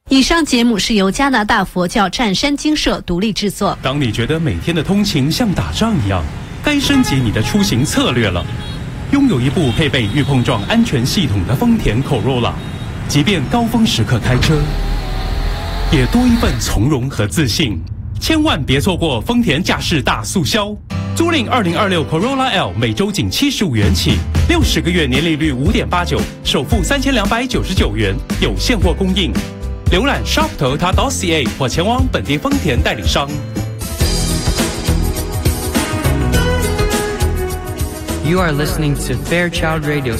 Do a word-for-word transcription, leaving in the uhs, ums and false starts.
以上节目是由加拿大佛教湛山精舍独立制作。 当你觉得每天的通勤像打仗一样，该升级你的出行策略了。拥有一部配备预碰撞安全系统的丰田 Corolla， 即便高峰时刻开车，也多一份从容和自信。千万别错过丰田驾驶大促销，租赁二零二六 Corolla L 每周仅七十五元起，六十个月年利率五点八九，首付三千两百九十九元，有现货供应。浏览 shop toyota dot c a 或前往本地丰田代理商。 You are listening to Fairchild Radio